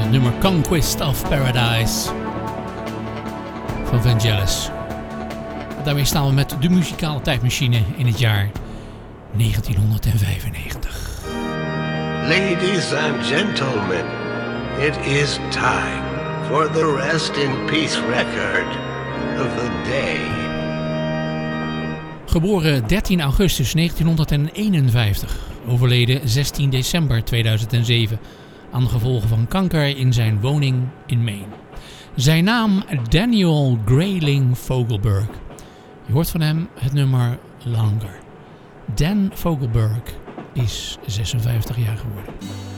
het nummer Conquest of Paradise van Vangelis. Daarmee staan we met de muzikale tijdmachine in het jaar 1995. Ladies and gentlemen, it is time for the Rest in Peace record of the day. Geboren 13 augustus 1951, overleden 16 december 2007 aan de gevolgen van kanker in zijn woning in Maine. Zijn naam Daniel Grayling Vogelberg. Je hoort van hem het nummer Longer. Dan Vogelberg is 56 jaar geworden.